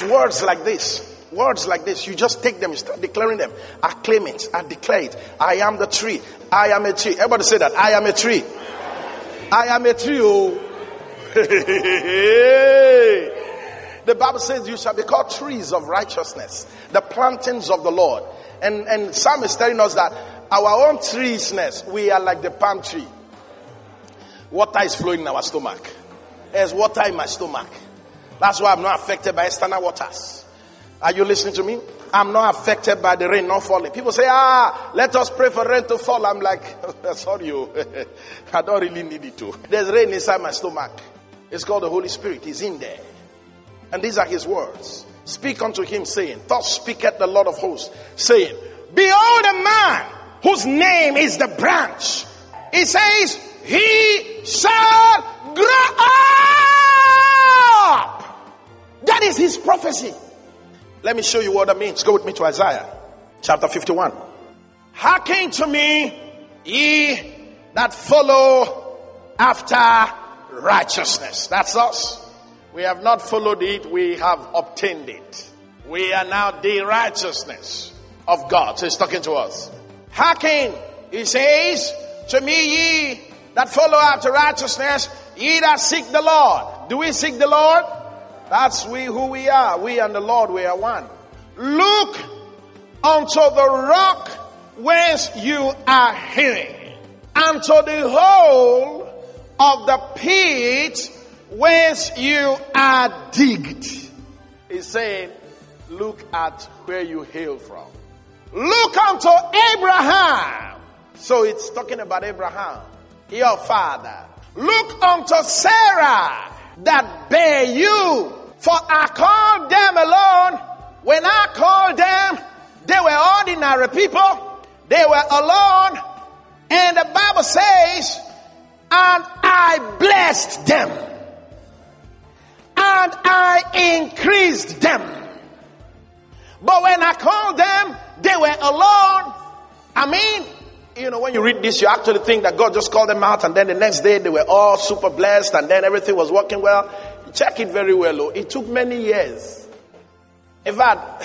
It's words like this. Words like this. You just take them, you start declaring them. I claim it. I declare it. I am the tree. I am a tree. Everybody say that. I am a tree. I am a tree. Oh. The Bible says you shall be called trees of righteousness, the plantings of the Lord. And Psalm is telling us that our own treesness, we are like the palm tree. Water is flowing in our stomach. There's water in my stomach. That's why I'm not affected by external waters. Are you listening to me? I'm not affected by the rain not falling. People say, let us pray for rain to fall. I'm like, sorry, I don't really need it to. There's rain inside my stomach. It's called the Holy Spirit. He's in there. And these are his words. Speak unto him, saying, thus speaketh the Lord of hosts, saying, behold a man whose name is the branch. He says, he shall grow up. That is his prophecy. Let me show you what that means. Go with me to Isaiah chapter 51. Hearken to me, ye that follow after righteousness. That's us. We have not followed it, we have obtained it. We are now the righteousness of God. So he's talking to us. Hearken, he says, to me ye that follow after righteousness, ye that seek the Lord. Do we seek the Lord? That's who we are. We and the Lord, we are one. Look unto the rock whence you are hidden, and to the hole of the pit whence you are digged. He's saying, look at where you hail from. Look unto Abraham. So it's talking about Abraham, your father. Look unto Sarah that bare you. For I called them alone. When I called them, they were ordinary people. They were alone. And the Bible says, and I blessed them. And I increased them. But when I called them, they were alone. I mean, when you read this, you actually think that God just called them out, and then the next day they were all super blessed, and then everything was working well. Check it very well. It took many years. In fact,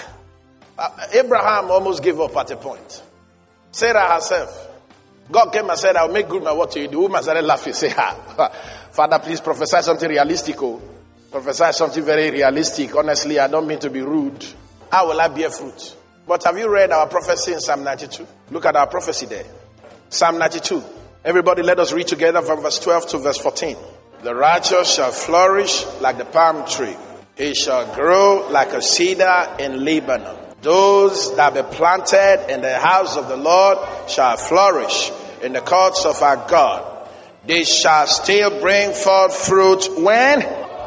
Abraham almost gave up at a point. Sarah herself. God came and said, I'll make good my word to you. The woman started laughing. Say, Father, please prophesy something realistic. Prophesy something very realistic. Honestly, I don't mean to be rude. How will I bear fruit? But have you read our prophecy in Psalm 92? Look at our prophecy there. Psalm 92. Everybody, let us read together from verse 12 to verse 14. The righteous shall flourish like the palm tree. He shall grow like a cedar in Lebanon. Those that be planted in the house of the Lord shall flourish in the courts of our God. They shall still bring forth fruit when?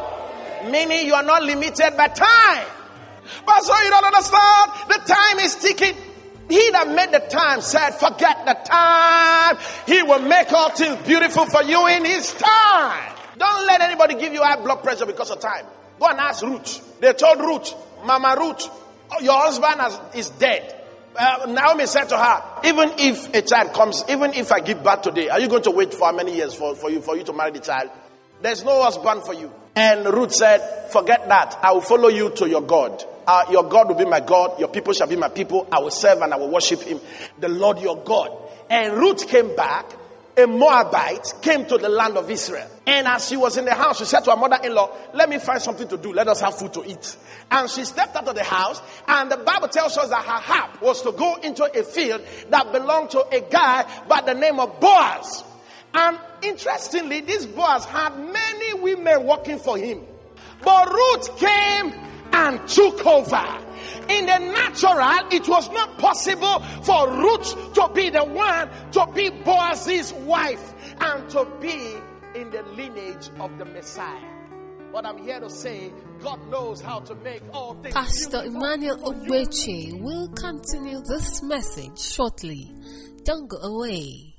Meaning you are not limited by time. But so you don't understand. The time is ticking. He that made the time said, forget the time. He will make all things beautiful for you in his time. Don't let anybody give you high blood pressure because of time. Go and ask Ruth. They told Ruth, Mama Ruth, your husband is dead. Naomi said to her, even if a child comes, even if I give birth today, are you going to wait for how many years for you to marry the child? There's no husband for you. And Ruth said, forget that. I will follow you to your God. Your God will be my God. Your people shall be my people. I will serve and I will worship him. The Lord your God. And Ruth came back. A Moabite came to the land of Israel. And as she was in the house, she said to her mother-in-law, let me find something to do. Let us have food to eat. And she stepped out of the house. And the Bible tells us that her harp was to go into a field that belonged to a guy by the name of Boaz. And interestingly, this Boaz had many women working for him. But Ruth came and took over. In the natural, it was not possible for Ruth to be the one to be Boaz's wife and to be in the lineage of the Messiah. But I'm here to say, God knows how to make all things. Pastor Emmanuel Ogbeche will continue this message shortly. Don't go away.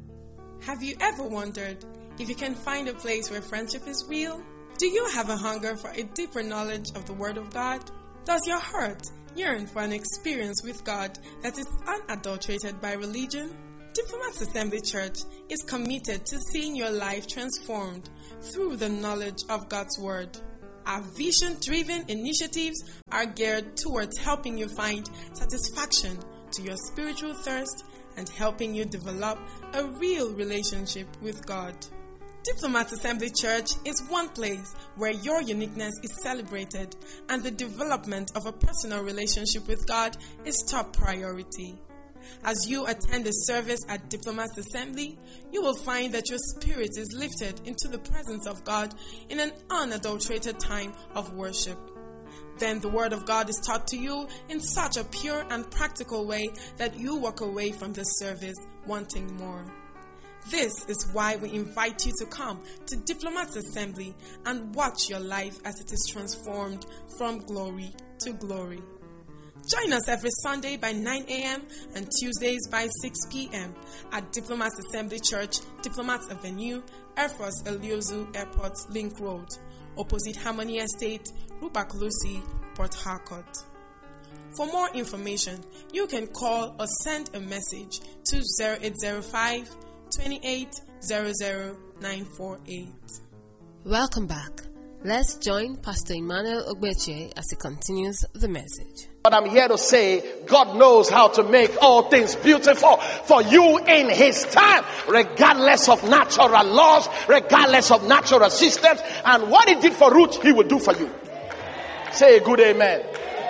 Have you ever wondered if you can find a place where friendship is real? Do you have a hunger for a deeper knowledge of the Word of God? Does your heart yearn for an experience with God that is unadulterated by religion? Diplomat Assembly Church is committed to seeing your life transformed through the knowledge of God's Word. Our vision-driven initiatives are geared towards helping you find satisfaction to your spiritual thirst and helping you develop a real relationship with God. Diplomats Assembly Church is one place where your uniqueness is celebrated and the development of a personal relationship with God is top priority. As you attend the service at Diplomats Assembly, you will find that your spirit is lifted into the presence of God in an unadulterated time of worship. Then the Word of God is taught to you in such a pure and practical way that you walk away from the service wanting more. This is why we invite you to come to Diplomats Assembly and watch your life as it is transformed from glory to glory. Join us every Sunday by 9 a.m. and Tuesdays by 6 p.m. at Diplomats Assembly Church, Diplomats Avenue, Air Force Eliozu Airport, Link Road, opposite Harmony Estate, Rubak Lucy, Port Harcourt. For more information, you can call or send a message to 0805 28 00 948. Welcome back. Let's join Pastor Emmanuel Ogbeche as he continues the message. But I'm here to say, God knows how to make all things beautiful for you in His time, regardless of natural laws, regardless of natural systems. And what He did for Ruth, He will do for you. Say a good amen.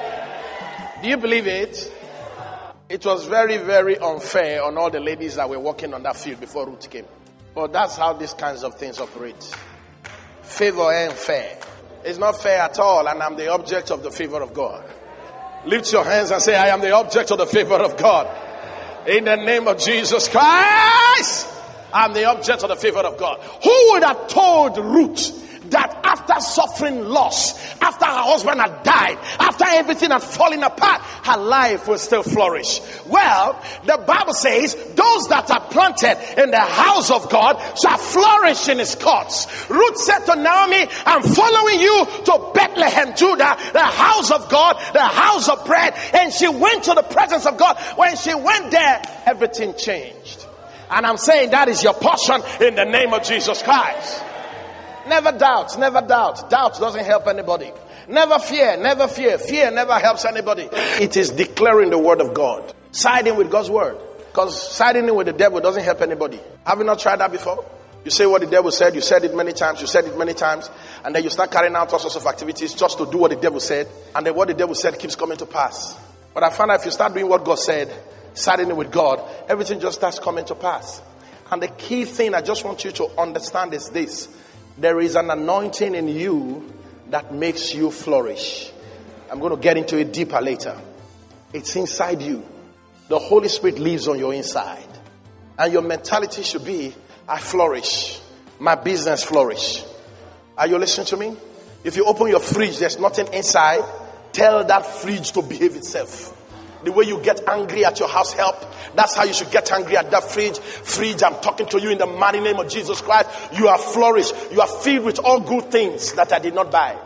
Do you believe it? It was very, very unfair on all the ladies that were working on that field before Ruth came. But that's how these kinds of things operate. Favor ain't fair. It's not fair at all, and I'm the object of the favor of God. Lift your hands and say, I am the object of the favor of God. In the name of Jesus Christ, I'm the object of the favor of God. Who would have told Ruth that after suffering loss, after her husband had died, after everything had fallen apart, her life will still flourish? Well, the Bible says, those that are planted in the house of God shall flourish in His courts. Ruth said to Naomi, I'm following you to Bethlehem, Judah, the house of God, the house of bread. And she went to the presence of God. When she went there, everything changed. And I'm saying that is your portion in the name of Jesus Christ. Never doubt, never doubt. Doubt doesn't help anybody. Never fear, never fear. Fear never helps anybody. It is declaring the word of God. Siding with God's word. Because siding in with the devil doesn't help anybody. Have you not tried that before? You say what the devil said, you said it many times, and then you start carrying out all sorts of activities just to do what the devil said, and then what the devil said keeps coming to pass. But I found out if you start doing what God said, siding in with God, everything just starts coming to pass. And the key thing I just want you to understand is this. There is an anointing in you that makes you flourish. I'm going to get into it deeper later. It's inside you. The Holy Spirit lives on your inside. And your mentality should be, I flourish. My business flourish. Are you listening to me? If you open your fridge, there's nothing inside. Tell that fridge to behave itself. The way you get angry at your house help, that's how you should get angry at that fridge. Fridge, I'm talking to you in the mighty name of Jesus Christ. You are flourished. You are filled with all good things that I did not buy.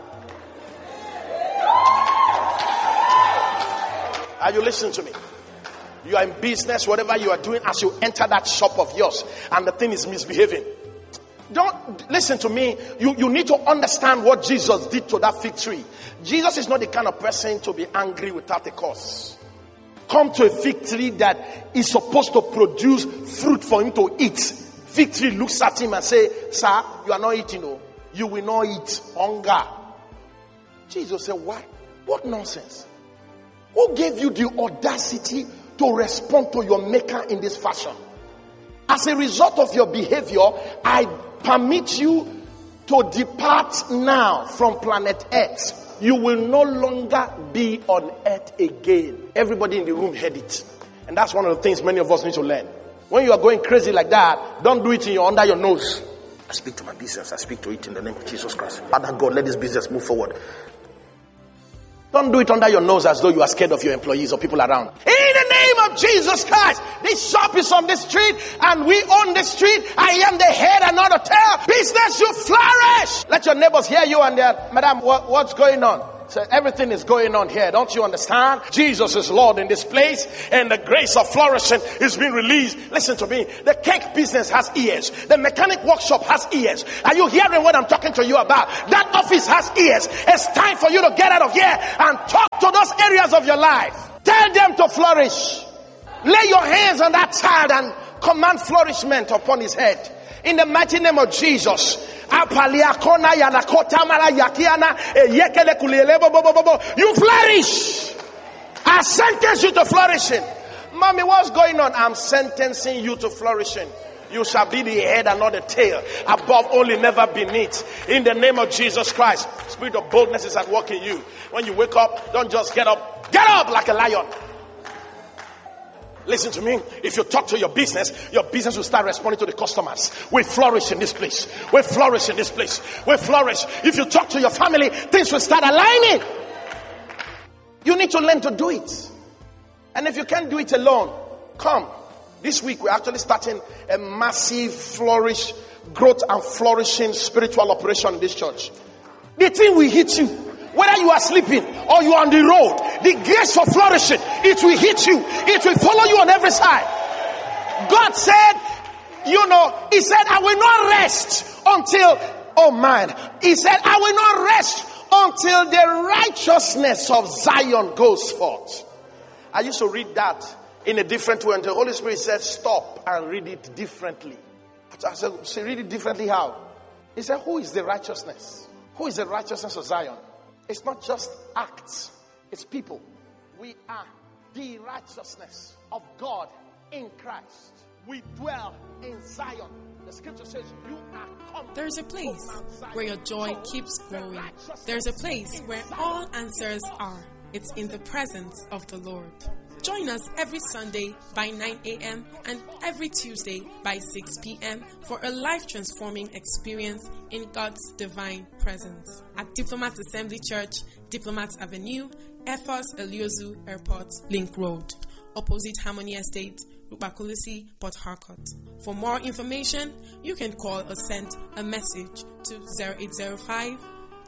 Are you listening to me? You are in business, whatever you are doing, as you enter that shop of yours and the thing is misbehaving. Don't listen to me. You need to understand what Jesus did to that fig tree. Jesus is not the kind of person to be angry without a cause. Come to a fig tree that is supposed to produce fruit for him to eat. Fig tree looks at him and say, sir, you are not eating. No. You will not eat. Hunger. Jesus said, what? What nonsense? Who gave you the audacity to respond to your maker in this fashion? As a result of your behavior, I permit you to depart now from planet Earth. You will no longer be on earth again. Everybody in the room heard it. And that's one of the things many of us need to learn. When you are going crazy like that, don't do it under your nose. I speak to my business. I speak to it in the name of Jesus Christ. Father God, let this business move forward. Don't do it under your nose as though you are scared of your employees or people around. In the name of Jesus Christ, this shop is on this street and we own this street. I am the head and not the tail. Business, you flourish. Let your neighbors hear you and they're, madam, what's going on? So everything is going on here. Don't you understand? Jesus is Lord in this place, and the grace of flourishing is being released. Listen to me. The cake business has ears. The mechanic workshop has ears. Are you hearing what I'm talking to you about? That office has ears. It's time for you to get out of here and talk to those areas of your life. Tell them to flourish. Lay your hands on that child and command flourishment upon his head. In the mighty name of Jesus. You flourish. I sentence you to flourishing. Mommy, what's going on? I'm sentencing you to flourishing. You shall be the head and not the tail. Above only, never beneath. In the name of Jesus Christ. Spirit of boldness is at work in you. When you wake up, don't just get up. Get up like a lion. Listen to me. If you talk to your business will start responding to the customers. We flourish in this place. We flourish in this place. We flourish. If you talk to your family, things will start aligning. You need to learn to do it. And if you can't do it alone, come. This week we're actually starting a massive growth and flourishing spiritual operation in this church. The thing will hit you. Whether you are sleeping or you are on the road, the grace for flourishing, it will hit you. It will follow you on every side. God said, He said, I will not rest until, He said, I will not rest until the righteousness of Zion goes forth. I used to read that in a different way, and the Holy Spirit said, stop and read it differently. I said, so read it differently how? He said, who is the righteousness? Who is the righteousness of Zion? It's not just acts, it's people. We are the righteousness of God in Christ. We dwell in Zion. The scripture says you are come. There's a place where your joy keeps growing. There's a place where all answers are. It's in the presence of the Lord. Join us every Sunday by 9 a.m. and every Tuesday by 6 p.m. for a life-transforming experience in God's divine presence at Diplomats Assembly Church, Diplomats Avenue, Air Force Eliozu Airport, Link Road, opposite Harmony Estate, Rubakulisi, Port Harcourt. For more information, you can call or send a message to 0805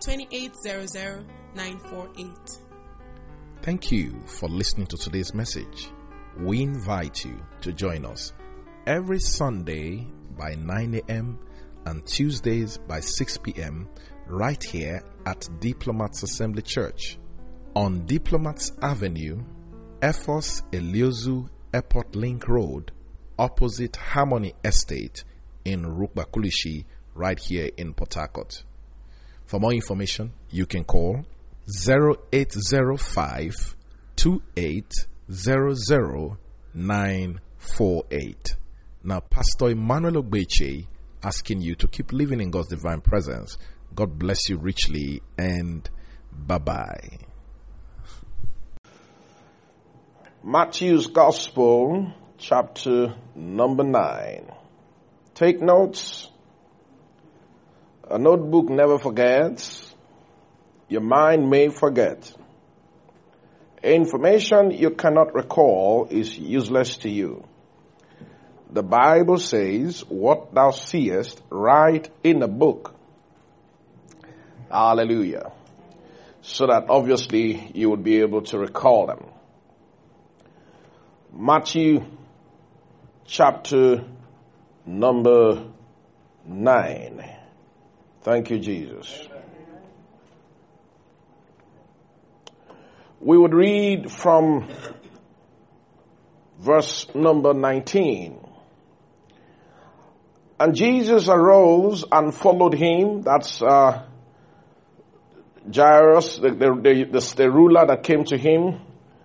2800 948. Thank you for listening to today's message. We invite you to join us every Sunday by 9 a.m. and Tuesdays by 6 p.m. right here at Diplomats Assembly Church on Diplomats Avenue, Air Force Eliozu Airport Link Road, opposite Harmony Estate in Rubakulisi, right here in Port Harcourt. For more information, you can call 0805 2800 948. Now, Pastor Emmanuel Ogbeche asking you to keep living in God's divine presence. God bless you richly, and bye-bye. Matthew's Gospel, chapter number 9. Take notes. A notebook never forgets. Your mind may forget. Information you cannot recall is useless to you. The Bible says, what thou seest, write in a book. Hallelujah. So that obviously you would be able to recall them. Matthew chapter number 9. Thank you, Jesus. We would read from verse number 19. And Jesus arose and followed him. That's Jairus, the ruler that came to him.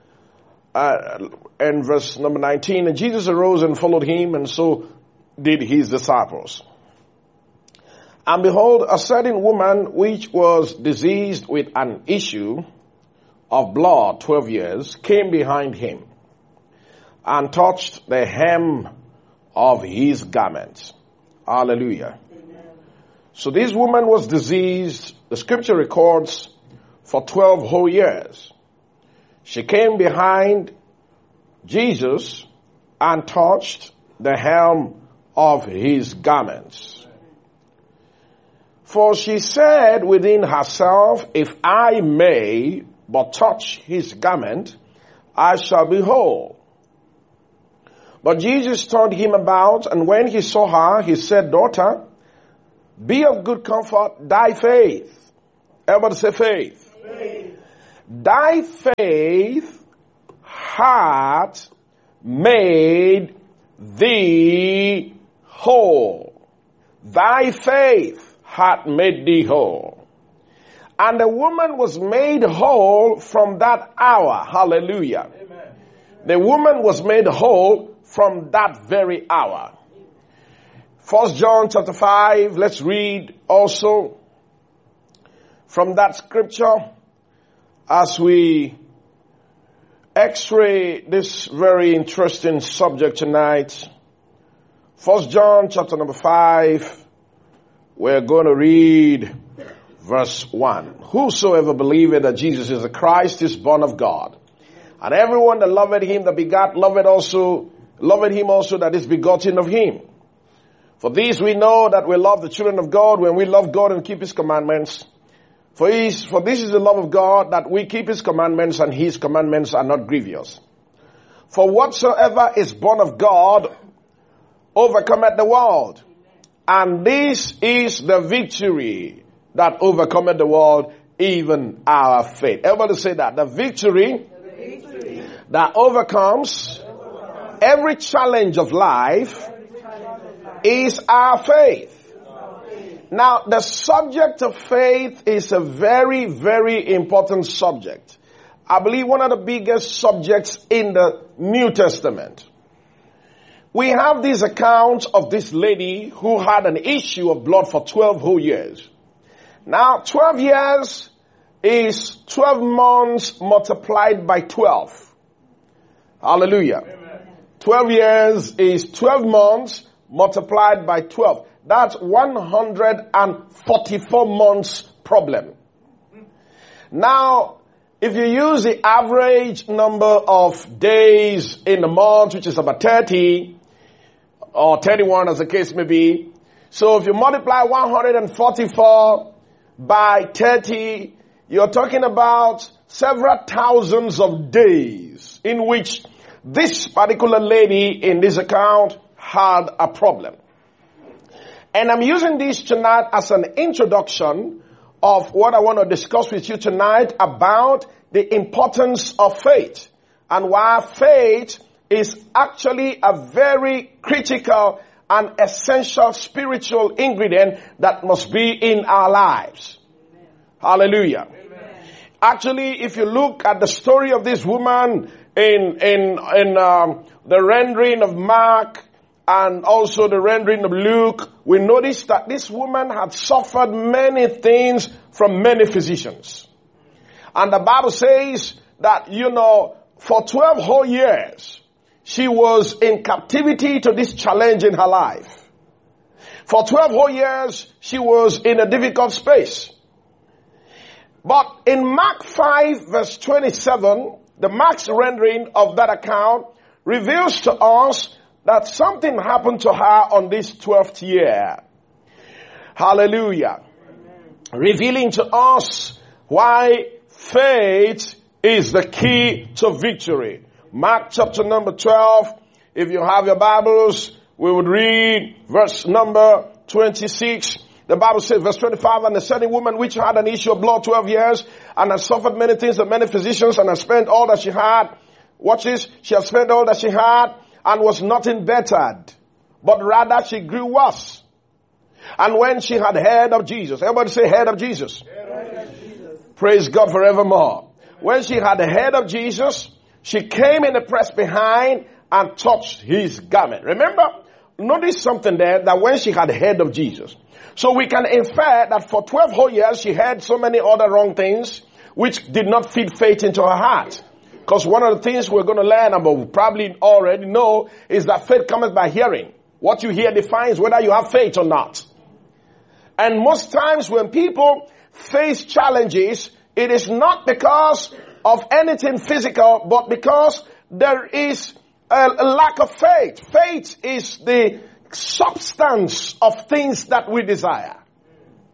And verse number 19. And Jesus arose and followed him, and so did his disciples. And behold, a certain woman which was diseased with an issue of blood 12 years came behind him and touched the hem of his garment. Hallelujah. Amen. So this woman was diseased, the scripture records, for 12 whole years. She came behind Jesus and touched the hem of his garments. For she said within herself, if I may but touch his garment, I shall be whole. But Jesus turned him about, and when he saw her, he said, daughter, be of good comfort, thy faith. Everybody say faith. Faith. Thy faith hath made thee whole. Thy faith hath made thee whole. And the woman was made whole from that hour. Hallelujah. Amen. The woman was made whole from that very hour. 1 John chapter 5, let's read also from that scripture as we x-ray this very interesting subject tonight. 1 John chapter number 5, we're going to read verse 1. Whosoever believeth that Jesus is the Christ is born of God. And everyone that loveth him that begat loveth him also that is begotten of him. For this we know that we love the children of God when we love God and keep his commandments. For this is the love of God, that we keep his commandments, and his commandments are not grievous. For whatsoever is born of God overcometh the world. And this is the victory that overcometh the world, even our faith. Everybody say that. The victory that overcomes every challenge of life is our faith. Now, the subject of faith is a very, very important subject. I believe one of the biggest subjects in the New Testament. We have this account of this lady who had an issue of blood for 12 whole years. Now, 12 years is 12 months multiplied by 12. Hallelujah. Amen. 12 years is 12 months multiplied by 12. That's 144 months problem. Now, if you use the average number of days in a month, which is about 30 or 31 as the case may be. So if you multiply 144 by 30, you're talking about several thousands of days in which this particular lady in this account had a problem. And I'm using this tonight as an introduction of what I want to discuss with you tonight about the importance of faith and why faith is actually a very critical and essential spiritual ingredient that must be in our lives. Amen. Hallelujah. Amen. Actually, if you look at the story of this woman in the rendering of Mark and also the rendering of Luke, we notice that this woman had suffered many things from many physicians. And the Bible says that, for 12 whole years, she was in captivity to this challenge in her life. For 12 whole years, she was in a difficult space. But in Mark 5 verse 27, the Mark's rendering of that account reveals to us that something happened to her on this 12th year. Hallelujah. Amen. Revealing to us why faith is the key to victory. Mark chapter number 12. If you have your Bibles, we would read verse number 26. The Bible says, verse 25, and a certain woman which had an issue of blood 12 years and had suffered many things of many physicians and had spent all that she had. Watch this. She had spent all that she had and was nothing bettered, but rather she grew worse. And when she had heard of Jesus, everybody say heard of Jesus. Heard of Jesus. Praise God forevermore. When she had heard of Jesus, she came in the press behind and touched his garment. Remember, notice something there, that when she had heard of Jesus. So we can infer that for 12 whole years she heard so many other wrong things which did not feed faith into her heart. Because one of the things we're going to learn, and we probably already know, is that faith cometh by hearing. What you hear defines whether you have faith or not. And most times when people face challenges, it is not because of anything physical, but because there is a lack of faith. Faith is the substance of things that we desire.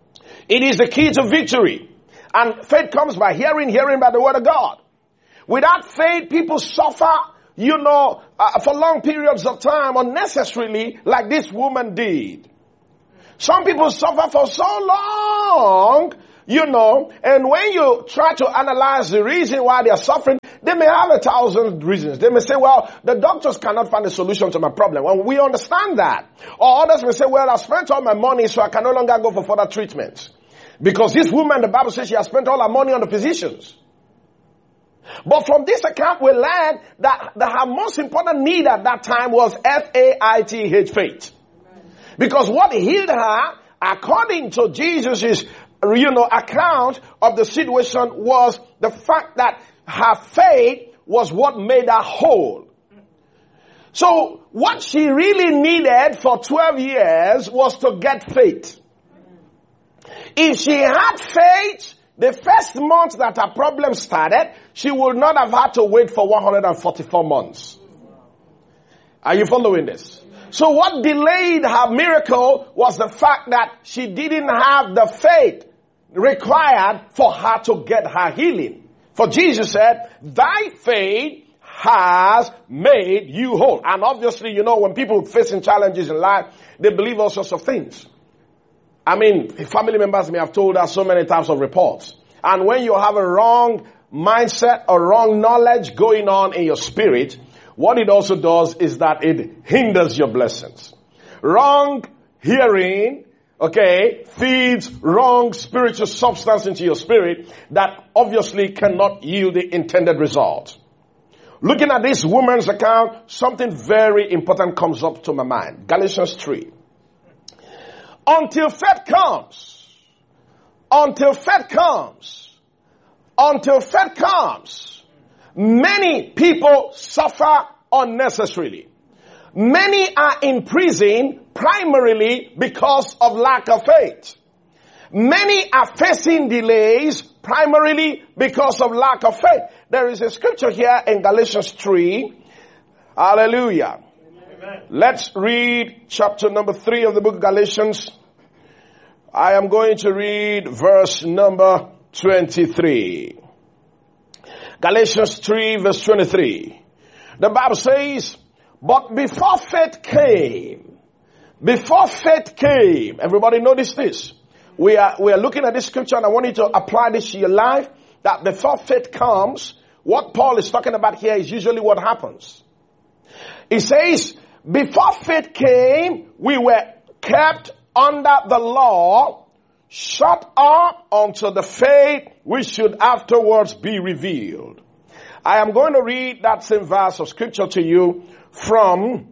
It is the key to victory. And faith comes by hearing, hearing by the word of God. Without faith, people suffer, for long periods of time unnecessarily, like this woman did. Some people suffer for so long, and when you try to analyze the reason why they are suffering, they may have 1,000 reasons. They may say, well, the doctors cannot find a solution to my problem. Well, we understand that. Or others may say, well, I've spent all my money, so I can no longer go for further treatments. Because this woman, the Bible says she has spent all her money on the physicians. But from this account, we learn that her most important need at that time was faith, faith. Because what healed her, according to Jesus' account of the situation, was the fact that her faith was what made her whole. So what she really needed for 12 years was to get faith. If she had faith, the first month that her problem started, she would not have had to wait for 144 months. Are you following this? So what delayed her miracle was the fact that she didn't have the faith required for her to get her healing. For Jesus said, thy faith has made you whole. And obviously, when people facing challenges in life, they believe all sorts of things. I mean, family members may have told us so many types of reports. And when you have a wrong mindset or wrong knowledge going on in your spirit, what it also does is that it hinders your blessings. Wrong hearing, feeds wrong spiritual substance into your spirit that obviously cannot yield the intended result. Looking at this woman's account, something very important comes up to my mind. Galatians 3. Until faith comes, many people suffer unnecessarily. Many are in prison primarily because of lack of faith. Many are facing delays primarily because of lack of faith. There is a scripture here in Galatians 3. Hallelujah. Amen. Let's read chapter number 3 of the book of Galatians. I am going to read verse number 23. Galatians 3 verse 23. The Bible says, but before faith came, everybody notice this. We are looking at this scripture and I want you to apply this to your life, that before faith comes, what Paul is talking about here is usually what happens. He says, before faith came, we were kept under the law, shut up unto the faith which should afterwards be revealed. I am going to read that same verse of scripture to you from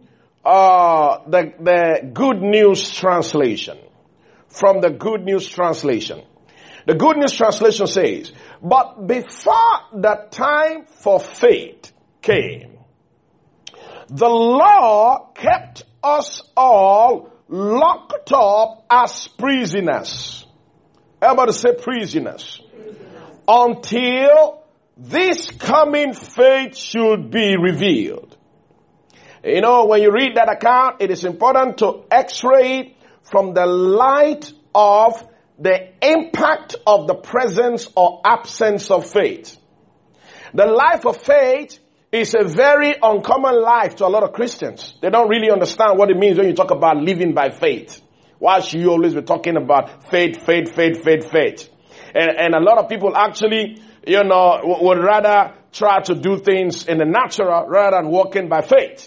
the Good News Translation. From the Good News Translation. The Good News Translation says, but before the time for faith came, the law kept us all locked up as prisoners. Everybody say prisoners. Until this coming faith should be revealed. When you read that account, it is important to x-ray it from the light of the impact of the presence or absence of faith. The life of faith is a very uncommon life to a lot of Christians. They don't really understand what it means when you talk about living by faith. Why should you always be talking about faith? And a lot of people actually, would rather try to do things in the natural rather than walking by faith.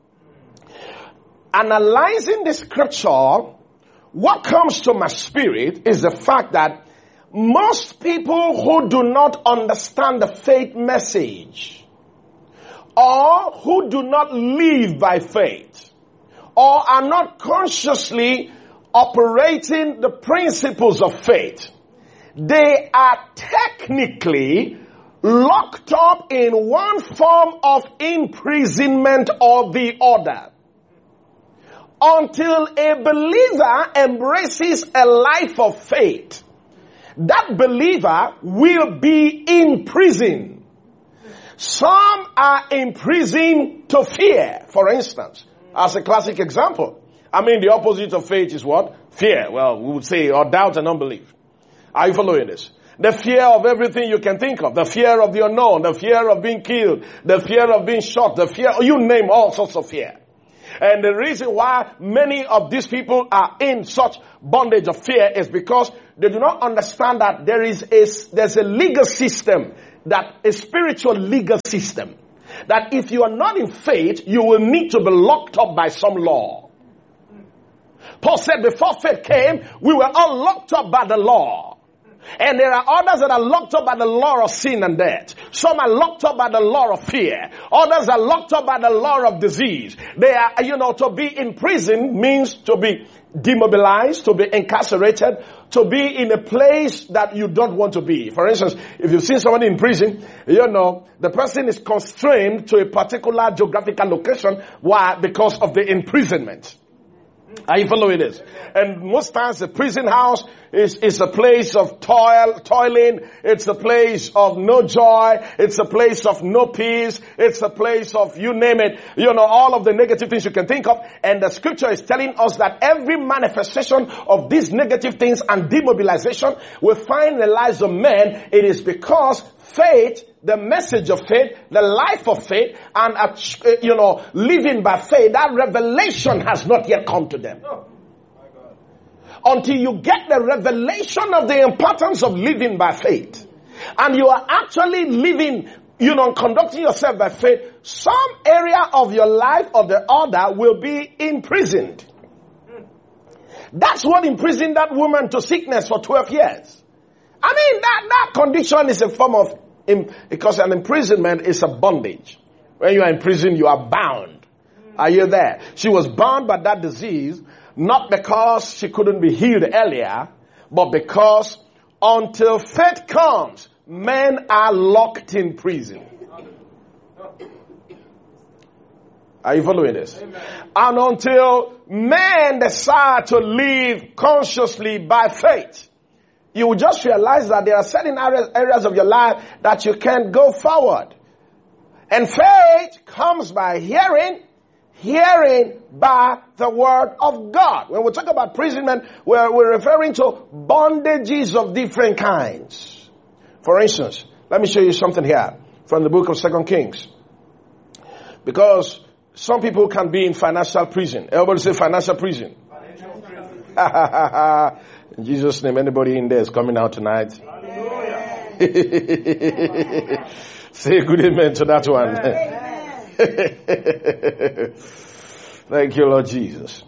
Analyzing the scripture, what comes to my spirit is the fact that most people who do not understand the faith message, or who do not live by faith, or are not consciously operating the principles of faith, they are technically locked up in one form of imprisonment or the other. Until a believer embraces a life of faith, that believer will be in prison. Some are in prison to fear, for instance, as a classic example. The opposite of faith is what? Fear. Well, we would say, or doubt and unbelief. Are you following this? The fear of everything you can think of. The fear of the unknown. The fear of being killed. The fear of being shot. The fear, you name all sorts of fear. And the reason why many of these people are in such bondage of fear is because they do not understand that there's a legal system, that a spiritual legal system, that if you are not in faith, you will need to be locked up by some law. Paul said before faith came, we were all locked up by the law. And there are others that are locked up by the law of sin and death. Some are locked up by the law of fear. Others are locked up by the law of disease. They are, to be in prison means to be demobilized, to be incarcerated, to be in a place that you don't want to be. For instance, if you've seen somebody in prison, the person is constrained to a particular geographical location. Why? Because of the imprisonment. Are you following this? And most times the prison house is a place of toiling. It's a place of no joy. It's a place of no peace. It's a place of, you name it, all of the negative things you can think of. And the scripture is telling us that every manifestation of these negative things and demobilization we find in the lives of men, it is because faith, the message of faith, the life of faith, and living by faith, that revelation has not yet come to them. Until you get the revelation of the importance of living by faith, and you are actually living, conducting yourself by faith, some area of your life or the other will be imprisoned. That's what imprisoned that woman to sickness for 12 years. I mean, that condition is a form of, because an imprisonment is a bondage. When you are in prison, you are bound. Are you there? She was bound by that disease, not because she couldn't be healed earlier, but because until faith comes, men are locked in prison. Are you following this? Amen. And until men decide to live consciously by faith, you will just realize that there are certain areas of your life that you can't go forward. And faith comes by hearing by the word of God. When we talk about imprisonment, we're referring to bondages of different kinds. For instance, let me show you something here from the book of 2 Kings. Because some people can be in financial prison. Everybody say financial prison. Financial prison. In Jesus' name, anybody in there is coming out tonight? Hallelujah. Say a good amen to that one. Thank you, Lord Jesus.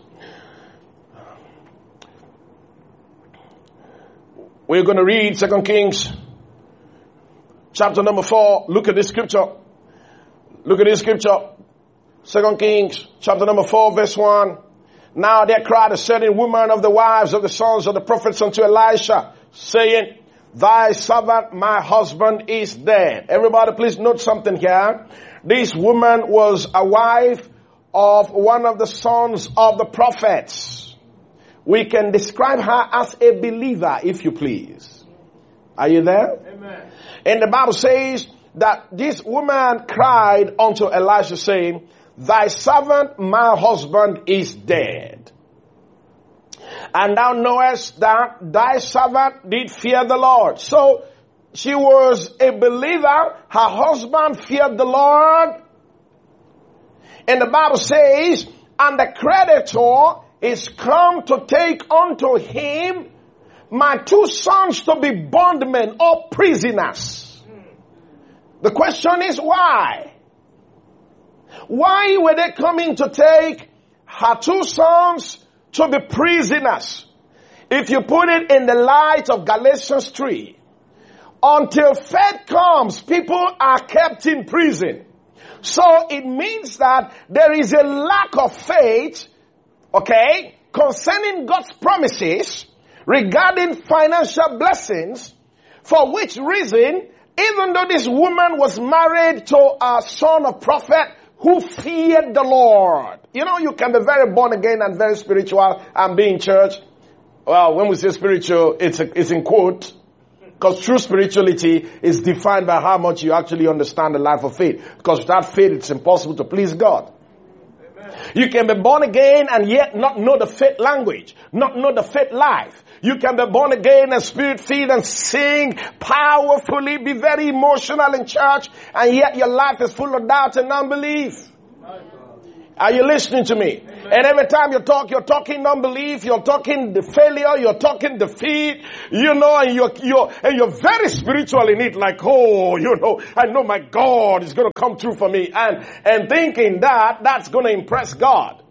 We're going to read 2 Kings chapter number 4. Look at this scripture. Look at this scripture. 2 Kings chapter number 4 verse 1. Now there cried a certain woman of the wives of the sons of the prophets unto Elisha, saying, Thy servant, my husband, is dead. Everybody please note something here. This woman was a wife of one of the sons of the prophets. We can describe her as a believer, if you please. Are you there? Amen. And the Bible says that this woman cried unto Elisha, saying, Thy servant, my husband, is dead. And thou knowest that thy servant did fear the Lord. So she was a believer. Her husband feared the Lord. And the Bible says, and the creditor is come to take unto him my two sons to be bondmen or prisoners. The question is why? Why were they coming to take her two sons to be prisoners? If you put it in the light of Galatians 3, until faith comes, people are kept in prison. So it means that there is a lack of faith, concerning God's promises regarding financial blessings, for which reason, even though this woman was married to a son of prophet who feared the Lord. You can be very born again and very spiritual and be in church. Well, when we say spiritual, it's in quote. Because true spirituality is defined by how much you actually understand the life of faith. Because without faith, it's impossible to please God. Amen. You can be born again and yet not know the faith language, not know the faith life. You can be born again and spirit-filled and sing powerfully, be very emotional in church, and yet your life is full of doubt and unbelief. Are you listening to me? And every time you talk, you're talking unbelief, you're talking the failure, you're talking defeat, and you're very spiritual in it, like, I know my God is going to come through for me, and thinking that's going to impress God.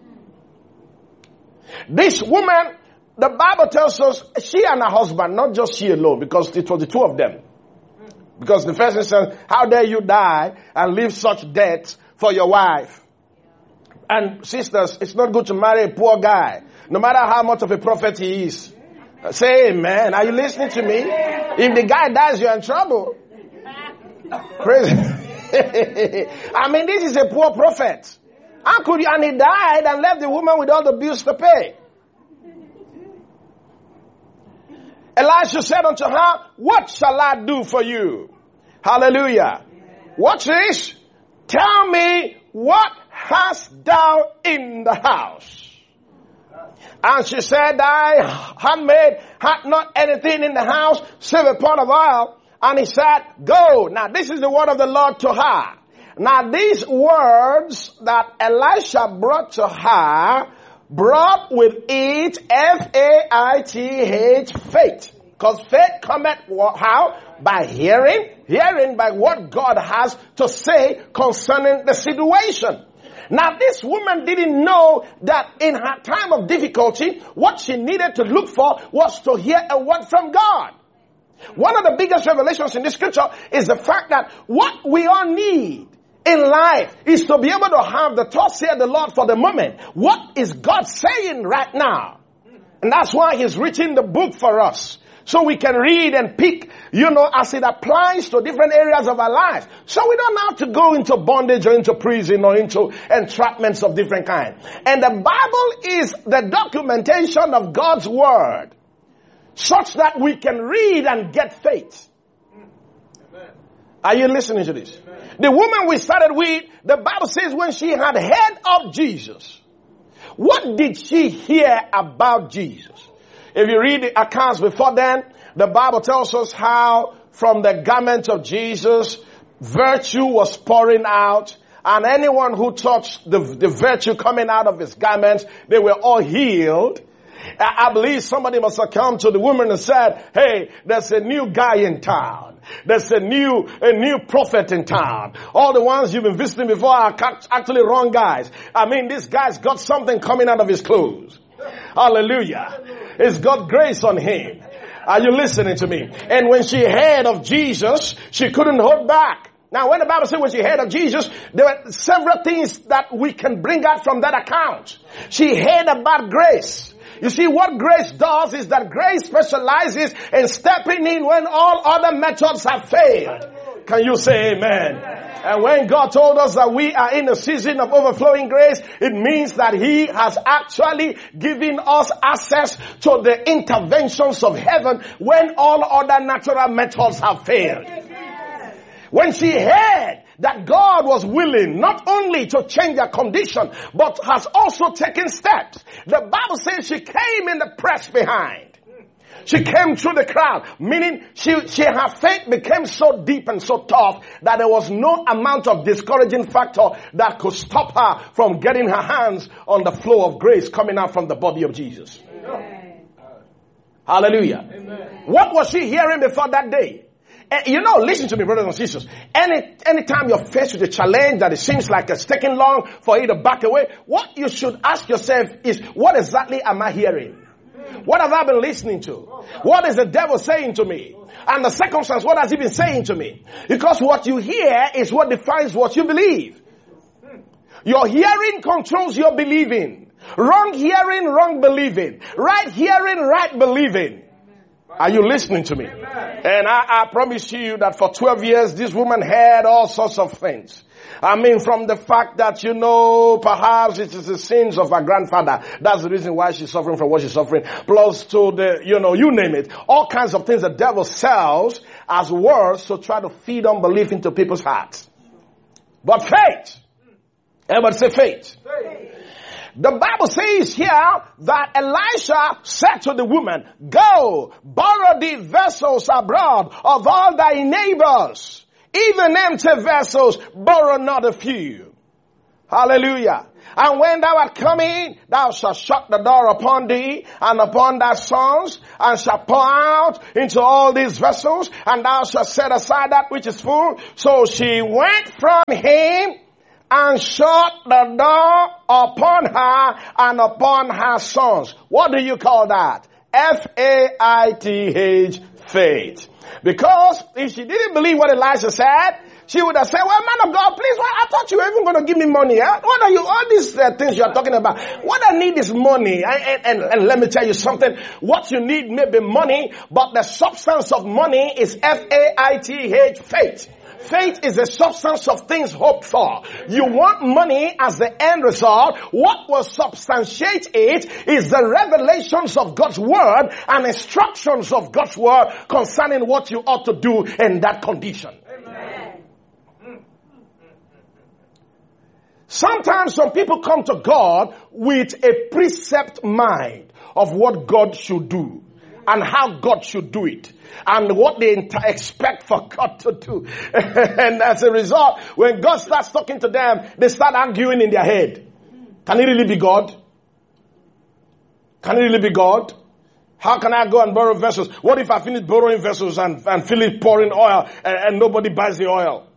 This woman, the Bible tells us, she and her husband, not just she alone, because it was the two of them. Because the first one says, how dare you die and leave such debt for your wife? And sisters, it's not good to marry a poor guy, no matter how much of a prophet he is. Say amen. Are you listening to me? If the guy dies, you're in trouble. Crazy. I mean, this is a poor prophet. How could you? And he died and left the woman with all the bills to pay. Elisha said unto her, what shall I do for you? Hallelujah. Watch this. Tell me, what hast thou in the house? And she said, thy handmaid hath not anything in the house save a pot of oil. And he said, go. Now this is the word of the Lord to her. Now these words that Elisha brought to her, brought with it faith, faith. Because faith cometh how? By hearing. Hearing by what God has to say concerning the situation. Now this woman didn't know that in her time of difficulty, what she needed to look for was to hear a word from God. One of the biggest revelations in this scripture is the fact that what we all need in life is to be able to have the thoughts here the Lord for the moment. What is God saying right now? And that's why He's written the book for us. So we can read and pick, as it applies to different areas of our lives. So we don't have to go into bondage or into prison or into entrapments of different kinds. And the Bible is the documentation of God's word, such that we can read and get faith. Amen. Are you listening to this? Amen. The woman we started with, the Bible says when she had heard of Jesus, what did she hear about Jesus? If you read the accounts before then, the Bible tells us how from the garment of Jesus, virtue was pouring out, and anyone who touched the virtue coming out of his garments, they were all healed. I believe somebody must have come to the woman and said, hey, there's a new guy in town. There's a new prophet in town. All the ones you've been visiting before are actually wrong guys. I mean, this guy's got something coming out of his clothes. Hallelujah. It's got grace on him. Are you listening to me? And when she heard of Jesus, she couldn't hold back. Now, when the Bible says when she heard of Jesus, there were several things that we can bring out from that account. She heard about grace. You see, what grace does is that grace specializes in stepping in when all other methods have failed. Can you say amen? And when God told us that we are in a season of overflowing grace, it means that He has actually given us access to the interventions of heaven when all other natural methods have failed. When she heard that God was willing not only to change her condition, but has also taken steps, the Bible says she came in the press behind. She came through the crowd, meaning her faith became so deep and so tough that there was no amount of discouraging factor that could stop her from getting her hands on the flow of grace coming out from the body of Jesus. Amen. Hallelujah. Amen. What was she hearing before that day? Listen to me, brothers and sisters. Anytime you're faced with a challenge that it seems like it's taking long for you to back away, what you should ask yourself is, what exactly am I hearing? What have I been listening to? What is the devil saying to me? And the circumstance, what has he been saying to me? Because what you hear is what defines what you believe. Your hearing controls your believing. Wrong hearing, wrong believing. Right hearing, right believing. Are you listening to me? And I promise you that for 12 years, this woman heard all sorts of things. I mean, from the fact that, perhaps it is the sins of her grandfather. That's the reason why she's suffering from what she's suffering. Plus to the, you name it. All kinds of things the devil sells as words to try to feed unbelief into people's hearts. But faith. Everybody say faith. The Bible says here that Elisha said to the woman, go, borrow the vessels abroad of all thy neighbors, even empty vessels, borrow not a few. Hallelujah. And when thou art coming, thou shalt shut the door upon thee and upon thy sons, and shalt pour out into all these vessels, and thou shalt set aside that which is full. So she went from him and shut the door upon her and upon her sons. What do you call that? Faith. Faith. Because if she didn't believe what Elisha said, she would have said, well, man of God, please, I thought you were even going to give me money. Huh? What are you, all these things you are talking about? What I need is money. And let me tell you something. What you need may be money, but the substance of money is faith, faith. Faith is the substance of things hoped for. You want money as the end result. What will substantiate it is the revelations of God's word and instructions of God's word concerning what you ought to do in that condition. Amen. Sometimes some people come to God with a precept mind of what God should do and how God should do it and what they expect for God to do. And as a result, when God starts talking to them, they start arguing in their head. Can it really be God? Can it really be God? How can I go and borrow vessels? What if I finish borrowing vessels and finish pouring oil and nobody buys the oil?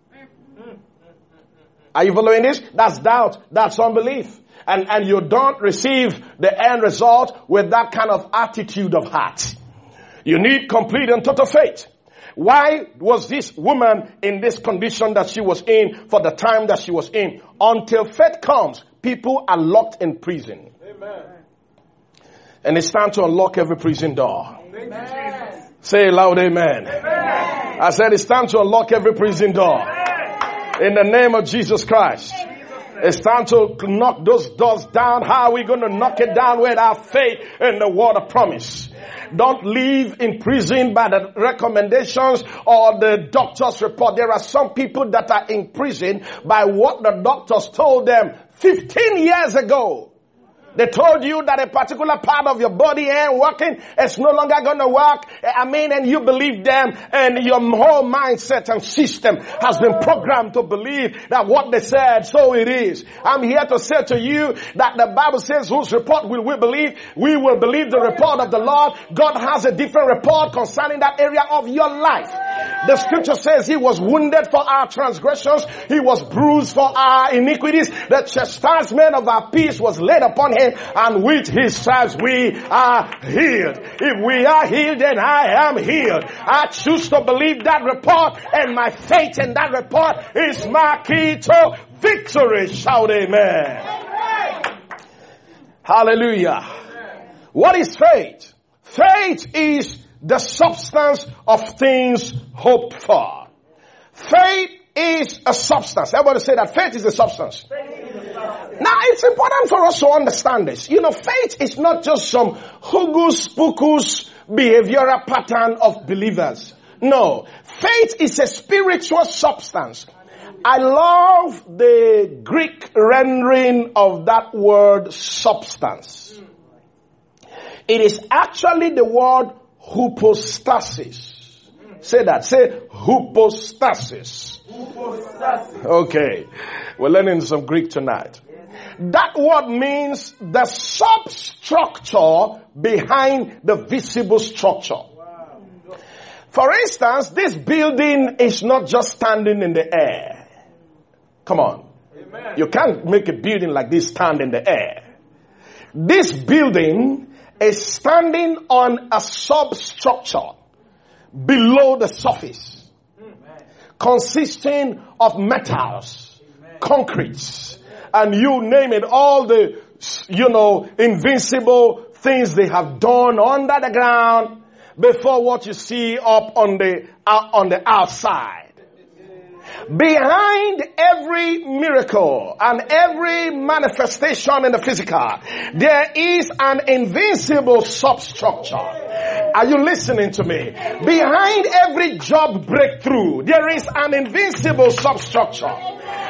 Are you following this? That's doubt. That's unbelief. And you don't receive the end result with that kind of attitude of heart. You need complete and total faith. Why was this woman in this condition that she was in for the time that she was in? Until faith comes, people are locked in prison. Amen. And it's time to unlock every prison door. Amen. Say loud, amen. Amen. I said it's time to unlock every prison door. Amen. In the name of Jesus Christ. It's time to knock those doors down. How are we going to knock it down? With our faith in the word of promise. Don't live in prison by the recommendations or the doctor's report. There are some people that are in prison by what the doctors told them 15 years ago. They told you that a particular part of your body ain't working. It's no longer going to work. And you believe them, and your whole mindset and system has been programmed to believe that what they said, so it is. I'm here to say to you that the Bible says, whose report will we believe? We will believe the report of the Lord. God has a different report concerning that area of your life. The scripture says he was wounded for our transgressions. He was bruised for our iniquities. The chastisement of our peace was laid upon him. And with his stripes we are healed. If we are healed, then I am healed. I choose to believe that report, and my faith in that report is my key to victory. Shout amen. Hallelujah. What is faith? Faith is the substance of things hoped for. Faith is a substance. Everybody say that faith is a substance. Now, it's important for us to understand this. You know, faith is not just some hocus pocus behavioral pattern of believers. No, faith is a spiritual substance. I love the Greek rendering of that word substance. It is actually the word hypostasis. Say that. Say hypostasis. Okay. We're learning some Greek tonight. That word means the substructure behind the visible structure. For instance, this building is not just standing in the air. Come on. Amen. You can't make a building like this stand in the air. This building is standing on a substructure below the surface, consisting of metals, concretes, and you name it, all the, invincible things they have done under the ground before what you see up on the outside. Behind every miracle and every manifestation in the physical, there is an invincible substructure. Are you listening to me? Behind every job breakthrough, there is an invincible substructure.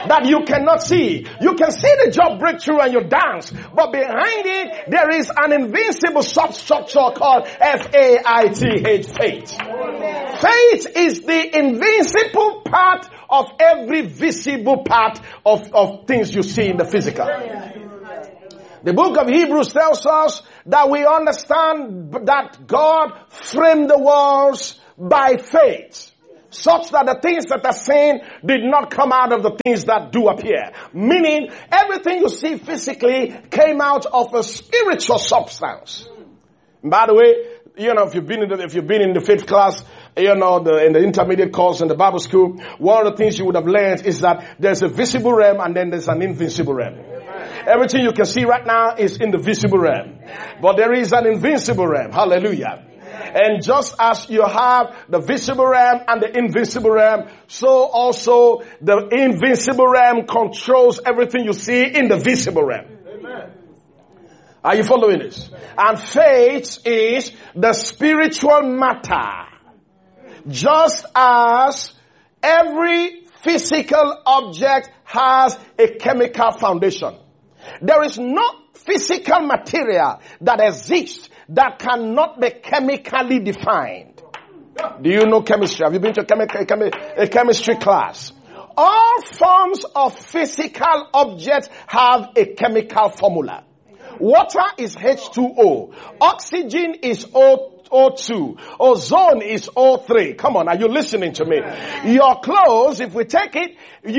that you cannot see. You can see the job breakthrough and you dance, but behind it, there is an invincible substructure called F-A-I-T-H, faith. Faith is the invincible part of every visible part of things you see in the physical. The book of Hebrews tells us that we understand that God framed the worlds by faith, such that the things that are seen did not come out of the things that do appear. Meaning, everything you see physically came out of a spiritual substance. By the way, if you've been in the faith class, in the intermediate course in the Bible school, one of the things you would have learned is that there's a visible realm and then there's an invisible realm. Everything you can see right now is in the visible realm, but there is an invincible realm. Hallelujah. And just as you have the visible realm and the invincible realm, so also the invincible realm controls everything you see in the visible realm. Amen. Are you following this? And faith is the spiritual matter. Just as every physical object has a chemical foundation. There is no physical material that exists that cannot be chemically defined. Do you know chemistry? Have you been to a chemistry class? All forms of physical objects have a chemical formula. Water is H2O. Oxygen is O2. Ozone is O3. Come on, are you listening to me? Your clothes, if we take it,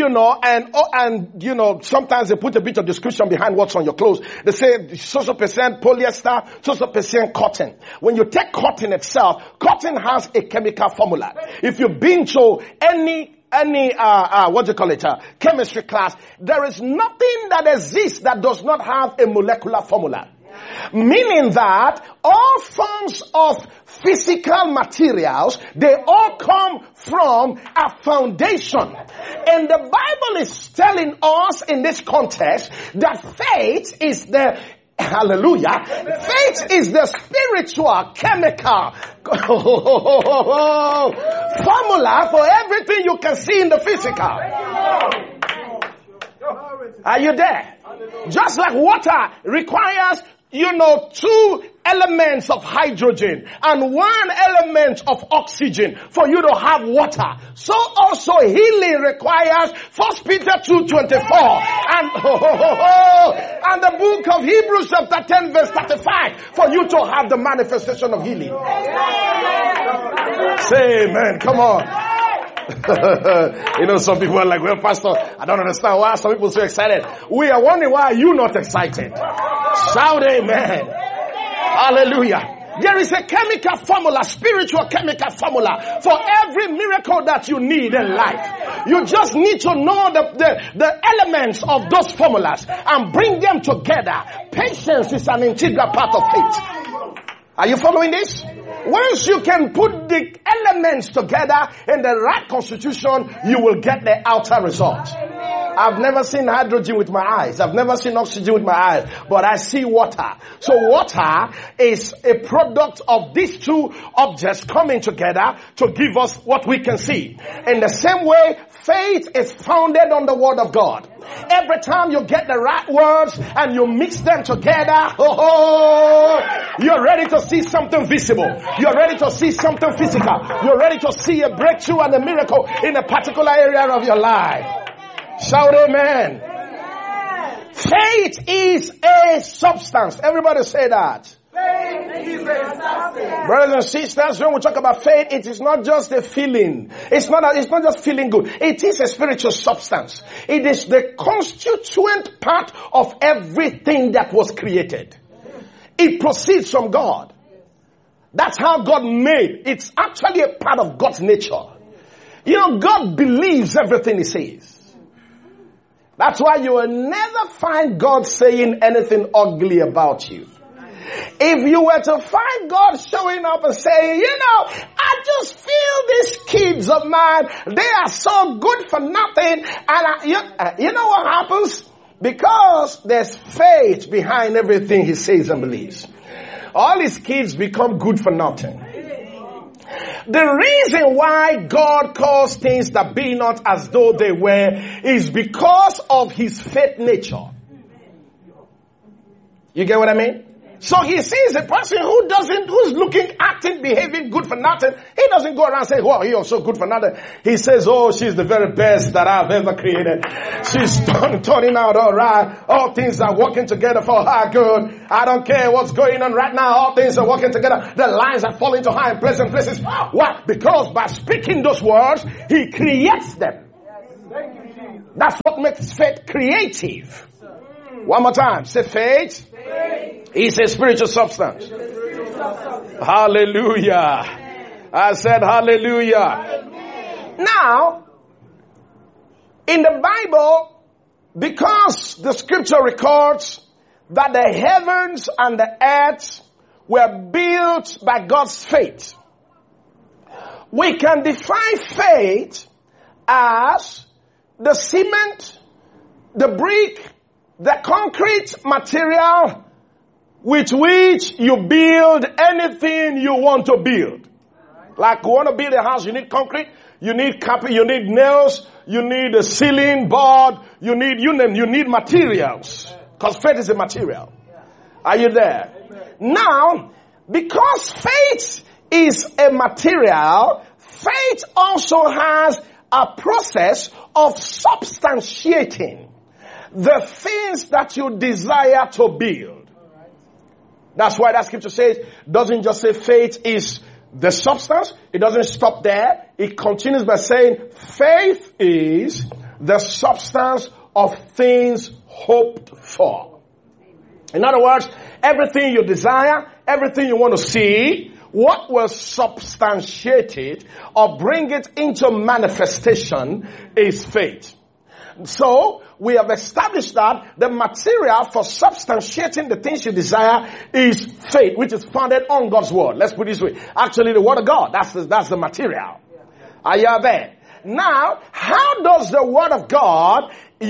and sometimes they put a bit of description behind what's on your clothes. They say so percent polyester, so percent cotton. When you take cotton itself, cotton has a chemical formula. If you've been to any chemistry class, there is nothing that exists that does not have a molecular formula. Meaning that all forms of physical materials, they all come from a foundation. And the Bible is telling us in this context that faith is the hallelujah. Faith is the spiritual, chemical formula for everything you can see in the physical. Are you there? Just like water requires, two elements of hydrogen and one element of oxygen for you to have water. So also healing requires 1 Peter 2:24 and the book of Hebrews chapter 10 verse 35 for you to have the manifestation of healing. Say amen. Come on. Some people are like, well, Pastor, I don't understand why some people are so excited. We are wondering, why are you not excited? Shout amen. Hallelujah. There is a chemical formula, spiritual chemical formula for every miracle that you need in life. You just need to know the elements of those formulas and bring them together. Patience is an integral part of faith. Are you following this? Once you can put the elements together in the right constitution, you will get the outer result. I've never seen hydrogen with my eyes. I've never seen oxygen with my eyes. But I see water. So water is a product of these two objects coming together to give us what we can see. In the same way, faith is founded on the word of God. Every time you get the right words and you mix them together, you're ready to see something visible. You're ready to see something physical. You're ready to see a breakthrough and a miracle in a particular area of your life. Shout amen. Faith is a substance. Everybody say that. Faith is a substance. Brothers and sisters, when we talk about faith, it is not just a feeling. It's not just feeling good. It is a spiritual substance. It is the constituent part of everything that was created. It proceeds from God. That's how God made. It's actually a part of God's nature. God believes everything He says. That's why you will never find God saying anything ugly about you. If you were to find God showing up and saying, I just feel these kids of mine, they are so good for nothing. And you know what happens? Because there's faith behind everything He says and believes. All His kids become good for nothing. The reason why God calls things that be not as though they were is because of his faith nature. You get what I mean? So he sees a person who's looking, acting, behaving good for nothing. He doesn't go around saying, "Wow, you're so good for nothing." He says, "Oh, she's the very best that I've ever created. She's turning out all right. All things are working together for her good. I don't care what's going on right now. All things are working together. The lines are falling to her in pleasant places." Why? Because by speaking those words, he creates them. That's what makes faith creative. One more time. Say faith. It's a spiritual substance. Hallelujah. I said hallelujah. Now, in the Bible, because the scripture records that the heavens and the earth were built by God's faith, we can define faith as the cement, the brick, the concrete material with which you build anything you want to build. Like you want to build a house, you need concrete, you need carpet, you need nails, you need a ceiling board, you need materials. Because faith is a material. Are you there? Now, because faith is a material, faith also has a process of substantiating the things that you desire to build. That's why that scripture says, doesn't just say faith is the substance. It doesn't stop there. It continues by saying faith is the substance of things hoped for. In other words, everything you desire, everything you want to see, what will substantiate it or bring it into manifestation is faith. So, we have established that the material for substantiating the things you desire is faith, which is founded on God's word. Let's put it this way. Actually, the word of God, that's the material. Are you there? Now, how does the word of God,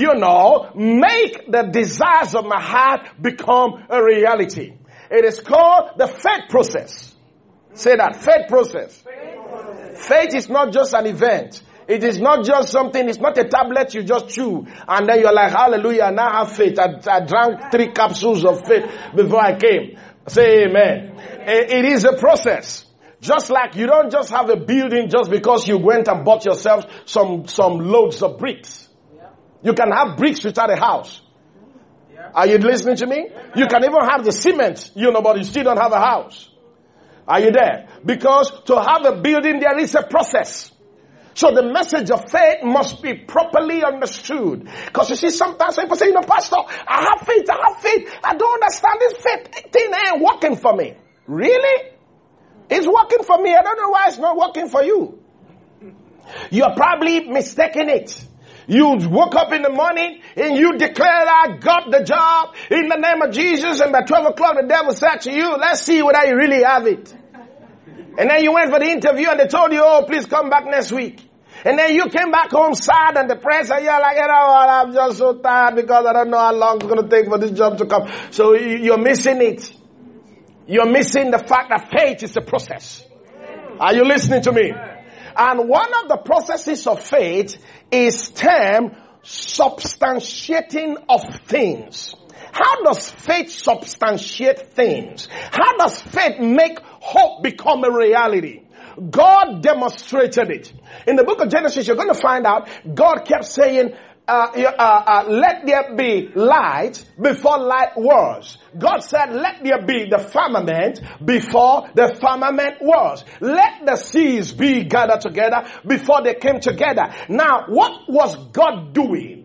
make the desires of my heart become a reality? It is called the faith process. Say that, faith process. Faith is not just an event. It is not just something, it's not a tablet you just chew and then you're like, hallelujah, now I have faith. I drank 3 capsules of faith before I came. Say amen. It is a process. Just like you don't just have a building just because you went and bought yourself some loads of bricks. You can have bricks without a house. Are you listening to me? You can even have the cement, but you still don't have a house. Are you there? Because to have a building, there is a process. So the message of faith must be properly understood. Because you see, sometimes people say, Pastor, I have faith. I don't understand this faith thing ain't working for me. Really? It's working for me. I don't know why it's not working for you. You're probably mistaking it. You woke up in the morning and you declared, I got the job in the name of Jesus. And by 12 o'clock, the devil said to you, let's see whether you really have it. And then you went for the interview and they told you, oh, please come back next week. And then you came back home sad and depressed and you're like, I'm just so tired because I don't know how long it's going to take for this job to come. So you're missing it. You're missing the fact that faith is a process. Are you listening to me? And one of the processes of faith is termed substantiating of things. How does faith substantiate things? How does faith make hope become a reality? God demonstrated it. In the book of Genesis, you're going to find out God kept saying, let there be light before light was. God said, let there be the firmament before the firmament was. Let the seas be gathered together before they came together. Now, what was God doing?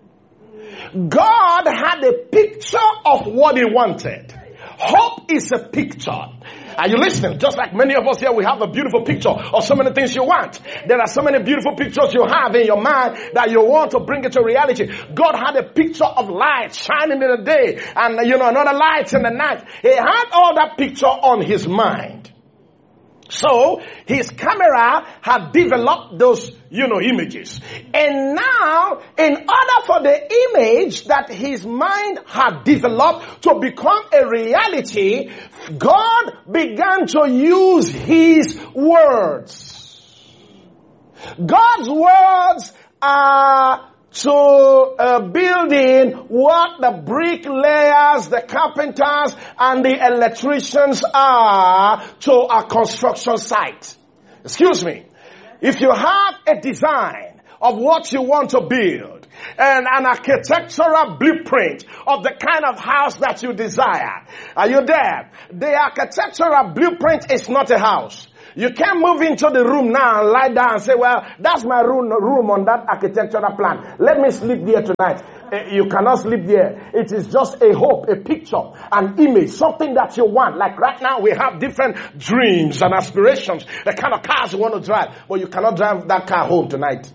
God had a picture of what he wanted. Hope is a picture. Are you listening? Just like many of us here, we have a beautiful picture of so many things you want. There are so many beautiful pictures you have in your mind that you want to bring it to reality. God had a picture of light shining in the day and, another light in the night. He had all that picture on his mind. So his camera had developed those, images. And now, in order therefore, the image that his mind had developed to become a reality, God began to use his words. God's words are to building what the bricklayers, the carpenters, and the electricians are to a construction site. Excuse me. If you have a design of what you want to build and an architectural blueprint of the kind of house that you desire, are you there? The architectural blueprint is not a house. You can't move into the room now and lie down and say, well, that's my room on that architectural plan. Let me sleep there tonight. You cannot sleep there. It is just a hope, a picture, an image, something that you want. Like right now, we have different dreams and aspirations, the kind of cars you want to drive. But you cannot drive that car home tonight.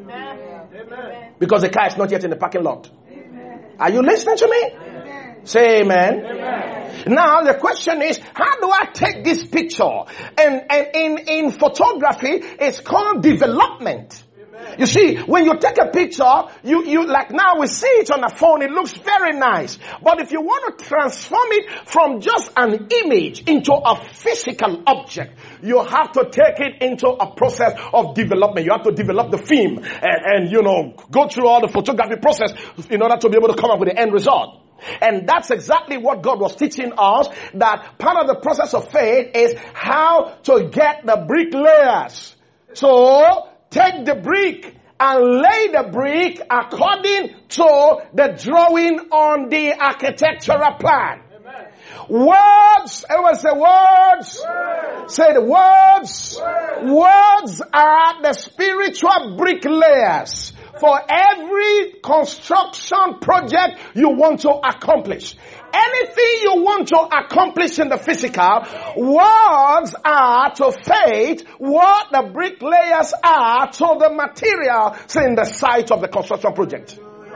Amen. Because the car is not yet in the parking lot. Amen. Are you listening to me? Amen. Say amen. Amen. Now the question is, how do I take this picture? And in photography, it's called development. You see, when you take a picture, you like now we see it on the phone, it looks very nice. But if you want to transform it from just an image into a physical object, you have to take it into a process of development. You have to develop the film and go through all the photography process in order to be able to come up with the end result. And that's exactly what God was teaching us, that part of the process of faith is how to get the bricklayers. So, take the brick and lay the brick according to the drawing on the architectural plan. Amen. Words, everyone say words. Words. Say the words. Words. Words are the spiritual bricklayers for every construction project you want to accomplish. Anything you want to accomplish in the physical, words are to faith what the bricklayers are to the material in the site of the construction project.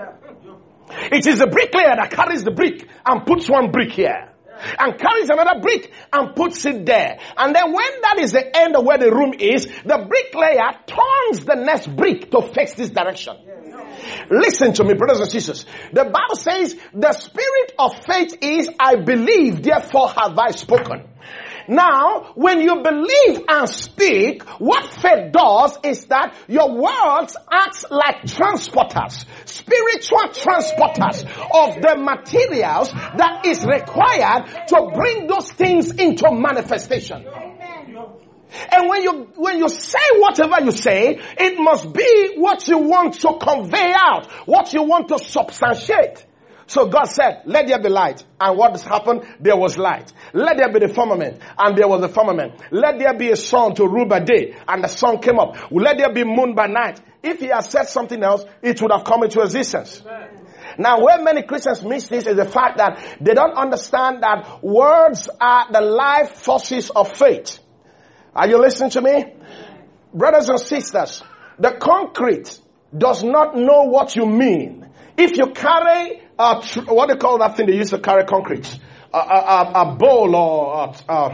It is the bricklayer that carries the brick and puts one brick here, and carries another brick and puts it there. And then when that is the end of where the room is, the bricklayer turns the next brick to face this direction. Listen to me, brothers and sisters. The Bible says the spirit of faith is, I believe, therefore have I spoken. Now, when you believe and speak, what faith does is that your words act like transporters, spiritual transporters of the materials that is required to bring those things into manifestation. And when you say whatever you say, it must be what you want to convey out, what you want to substantiate. So God said, let there be light. And what has happened? There was light. Let there be the firmament. And there was a firmament. Let there be a sun to rule by day. And the sun came up. Let there be moon by night. If he had said something else, it would have come into existence. Amen. Now, where many Christians miss this is the fact that they don't understand that words are the life forces of faith. Are you listening to me? Brothers and sisters, the concrete does not know what you mean. If you carry what do you call that thing they used to carry concrete? A bowl or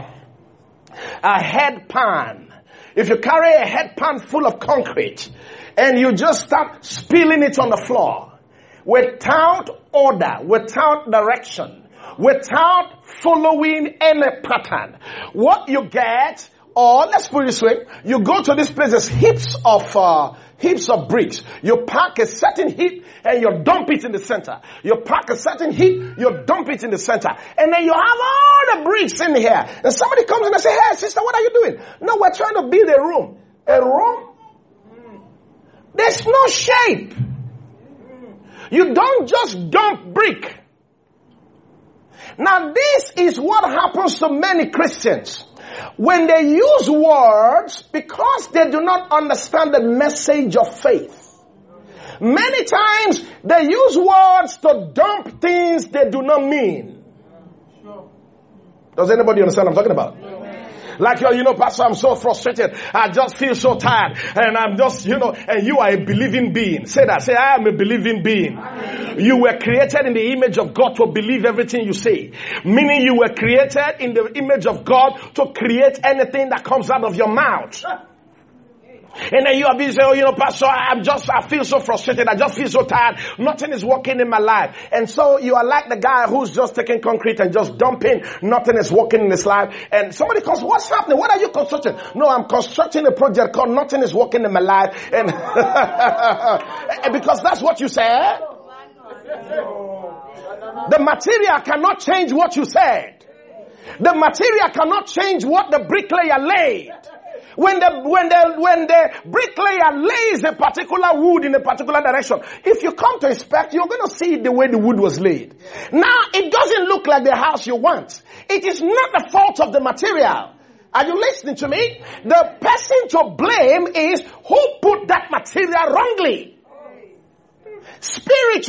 a head pan. If you carry a head pan full of concrete and you just start spilling it on the floor without order, without direction, without following any pattern, what you get, or let's put it this way, you go to this place, there's heaps of bricks. You pack a certain heap and you dump it in the center. You pack a certain heap, you dump it in the center. And then you have all the bricks in here. And somebody comes in and says, hey sister, what are you doing? No, we're trying to build a room. A room? There's no shape. You don't just dump brick. Now this is what happens to many Christians. When they use words, because they do not understand the message of faith. Many times they use words to dump things they do not mean. Does anybody understand what I'm talking about? Like, Pastor, I'm so frustrated. I just feel so tired. And I'm just, and you are a believing being. Say that. Say, I am a believing being. You were created in the image of God to believe everything you say. Meaning you were created in the image of God to create anything that comes out of your mouth. And then you are busy, Pastor, I feel so frustrated. I just feel so tired. Nothing is working in my life. And so you are like the guy who's just taking concrete and just dumping. Nothing is working in his life. And somebody comes, what's happening? What are you constructing? No, I'm constructing a project called Nothing is Working in My Life. And because that's what you said. The material cannot change what you said. The material cannot change what the bricklayer laid. When the bricklayer lays a particular wood in a particular direction, if you come to inspect, you're going to see the way the wood was laid. Now, it doesn't look like the house you want. It is not the fault of the material. Are you listening to me? The person to blame is who put that material wrongly. Spiritual